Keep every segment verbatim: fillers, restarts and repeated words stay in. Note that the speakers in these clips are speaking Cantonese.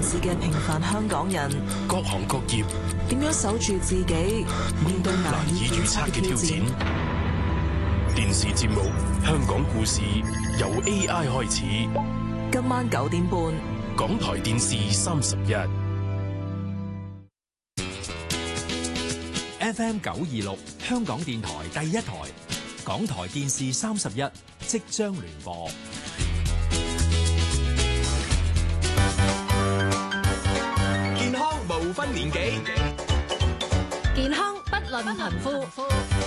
市嘅平凡香港人， 各行各業點樣守住自己，面對難以預測嘅挑戰。 電視節目《香港故事》由 A I 開始， 今晚九點半， 港台電視三十一 F M 九二六，香港電台第一台，港台電視三十一即將聯播。 健康無分年紀， 健康不論貧富，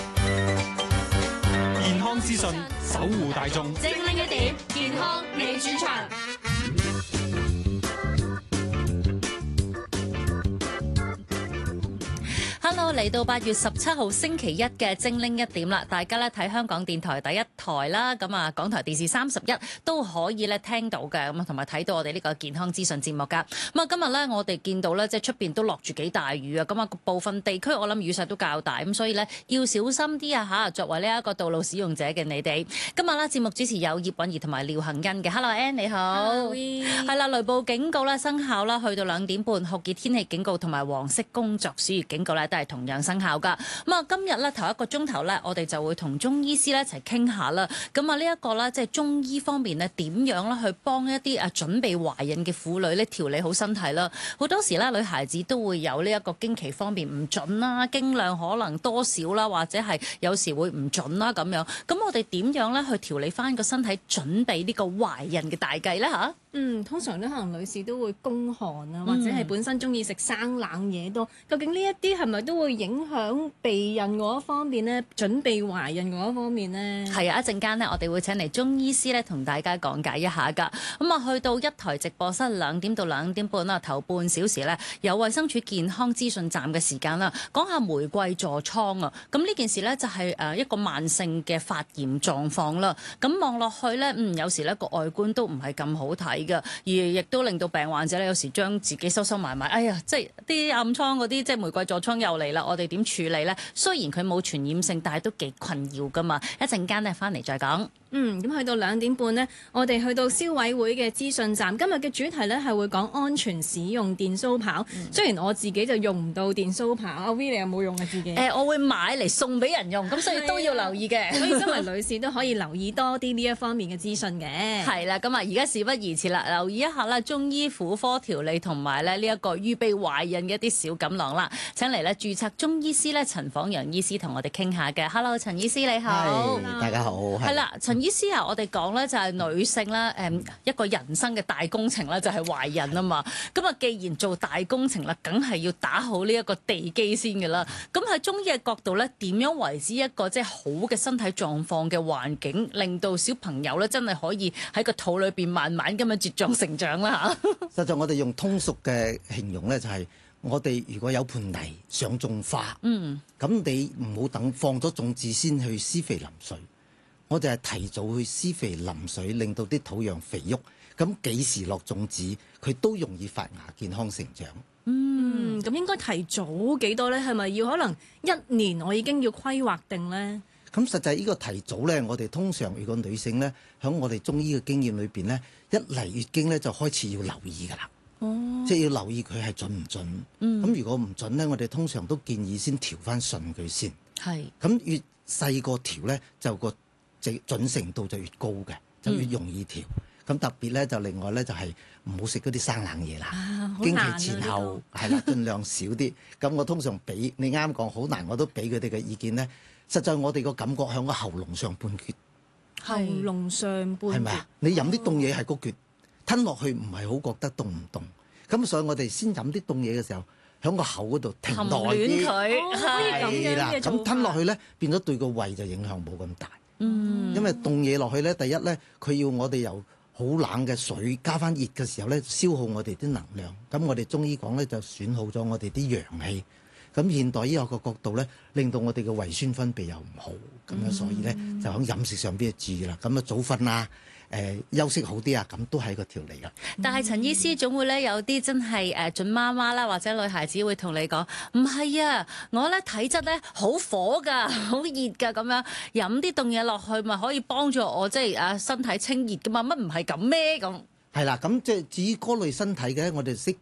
健康資訊守護大眾， 精靈一點，健康你主場。Hello， 嚟到八月十七號星期一嘅精靈一點啦，大家咧睇香港電台第一台啦，咁啊港台電視三十一都可以咧聽到嘅，咁啊同埋睇到我哋呢個健康資訊節目噶。咁啊今日咧我哋見到咧即係出邊都落住幾大雨啊，咁啊部分地區我諗雨勢都較大，咁所以咧要小心啲啊吓。作為呢一個道路使用者嘅你哋，今日咧節目主持有葉韻儀同埋廖恒欣嘅。Hello Ann 你好，係啦，雷暴警告咧生效啦，去到兩點半，酷熱天氣警告同埋黃色工作暑熱警告咧都係同樣生效噶。咁啊，今日咧頭一個鐘頭咧，我哋就會同中醫師咧一齊傾下啦。咁啊，呢一個咧即係中醫方面咧，點樣咧去幫一啲啊準備懷孕嘅婦女咧調理好身體啦。好多時咧，女孩子都會有呢一個經期方面唔準啦，經量可能多少啦，或者係有時會唔準啦咁樣。咁我哋點樣咧去調理翻個身體，準備呢個懷孕嘅大計咧嚇？ 嗯，通常咧可能女士都會宮寒啊，或者係本身中意食生冷嘢多。究竟呢一啲係咪都會影響備孕嗰一方面呢？準備懷孕嗰一方面呢？係啊，一陣間呢，我哋會請嚟中醫師咧同大家講解一下㗎。咁啊，去到一台直播室兩點到兩點半啦，頭半小時咧有衛生署健康資訊站嘅時間啦，講下玫瑰痤瘡啊。咁呢件事咧就係誒一個慢性嘅發炎狀況啦。咁望落去咧，嗯，有時咧個外觀都唔係咁好睇。而亦都令到病患者咧，有時將自己收收埋埋。哎呀，即係啲暗瘡嗰啲，即係玫瑰痤瘡又嚟啦。我哋點處理咧？雖然佢冇傳染性，但係都幾困擾噶嘛。一陣間咧，翻嚟再講。嗯，咁去到兩點半呢，我哋去到消委會嘅資訊站。今日嘅主題咧係會講安全使用電鬚刨。嗯、雖然我自己就用唔到電鬚刨，阿 V 你有冇用啊？自己？誒、呃，我會買嚟送俾人用，咁所以都要留意嘅。所以身為女士都可以留意多啲呢一方面嘅資訊嘅。係啦，咁啊，而家事不宜遲啦，留意一下啦，中醫婦科調理同埋咧呢一個預備懷孕嘅一啲小錦囊啦。請嚟咧註冊中醫師咧陳晃陽醫師同我哋傾下嘅。Hello， 陳醫師你好。 大家好。 係啦，陳醫師啊，我哋講咧就係女性啦，誒一個人生嘅大工程咧就係懷孕啊嘛。咁啊，既然做大工程啦，梗係要打好呢一個地基先嘅啦。咁喺中醫嘅角度咧，點樣為之一個即係好嘅身體狀況嘅環境，令到小朋友咧真係可以喺個肚裏邊慢慢咁樣茁壯成長啦嚇。 實際我哋用通俗嘅形容咧，就係我哋如果有盤泥想種花，嗯，咁你唔好等放咗種子先去施肥淋水。我哋係提早去施肥淋水，令到啲土壤肥沃。咁幾時落種子，佢都容易發芽、健康成長。 嗯，咁應該提早幾多呢？係咪要可能一年我已經要規劃定呢？ 咁實際呢個提早呢，我哋通常如果女性呢，喺我哋中醫嘅經驗裏邊呢，一嚟月經呢，就開始要留意㗎啦。哦，即係要留意佢係準唔準。嗯，咁如果唔準呢，我哋通常都建議先調翻順佢先。係。咁越細個調呢，就個準程度就越高嘅，就越容易調。咁、嗯、特別咧，就另外咧就係唔好食嗰啲生冷嘢啦。啊、經期前後係啦，盡量少啲。咁我通常俾你啱講好難，我都俾佢哋嘅意見咧。實在我哋個感覺喺個喉嚨上半橛， 喉嚨上半橛係咪啊？你飲啲凍嘢係個橛， 吞落去唔係好覺得凍唔凍。咁所以我哋先飲啲凍嘢嘅時候，喺個口嗰度停耐啲，係啦。咁吞落去咧，變咗對個胃就影響冇咁大。嗯，因為凍嘢落去咧，第一咧，佢要我哋由好冷嘅水加翻熱嘅時候咧，消耗我哋啲能量。咁我哋中醫講咧，就損耗咗我哋啲陽氣。咁現代醫學個角度咧，令到我哋嘅胃酸分泌又唔好，咁樣所以咧就喺飲食上邊注意啦。咁啊早瞓啊，誒、呃、休息好啲啊，咁都係一個調理噶。 但係陳醫師總會咧有啲真係誒準媽媽啦，或者女孩子會同你講，唔係啊，我咧體質咧好火㗎，好熱㗎，咁樣飲啲凍嘢落去咪可以幫助我即係啊身體清熱㗎嘛？乜唔係咁咩咁？ 係啦，咁即係至於嗰類身體嘅，我哋識